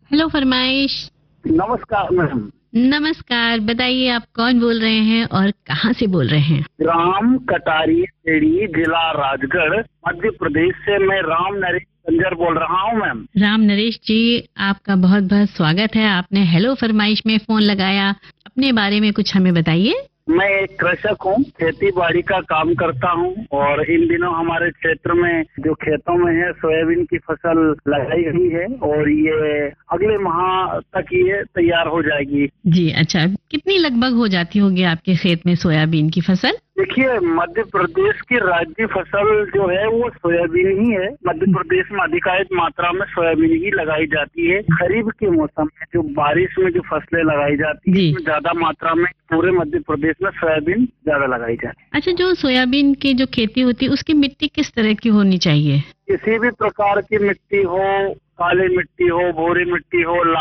Hello फरमाइश। नमस्कार ma'am. नमस्कार, बताइए आप कौन बोल रहे हैं और कहाँ से बोल रहे हैं? राम कटारी खेड़ी, जिला राजगढ़, मध्य प्रदेश से मैं राम नरेश कंजर बोल रहा हूँ मैम। राम नरेश जी, आपका बहुत बहुत स्वागत है। आपने हेलो फरमाइश में फोन लगाया। अपने बारे में कुछ हमें बताइए। मैं एक कृषक हूँ, खेती बाड़ी का काम करता हूँ और इन दिनों हमारे क्षेत्र में जो खेतों में है सोयाबीन की फसल लगाई गई है और ये अगले माह तक ये तैयार हो जाएगी। जी अच्छा, कितनी लगभग हो जाती होगी आपके खेत में सोयाबीन की फसल? देखिए, मध्य प्रदेश की राज्य फसल जो है वो सोयाबीन ही है। मध्य प्रदेश में अधिकांश मात्रा में सोयाबीन ही लगाई जाती है। खरीफ के मौसम में जो बारिश में जो फसलें लगाई जाती है उसमें ज्यादा मात्रा में पूरे मध्य प्रदेश में सोयाबीन ज्यादा लगाई जाती है। अच्छा, जो सोयाबीन की जो खेती होती है उसकी मिट्टी किस तरह की होनी चाहिए? किसी भी प्रकार की मिट्टी हो, काली मिट्टी हो, भूरी मिट्टी हो,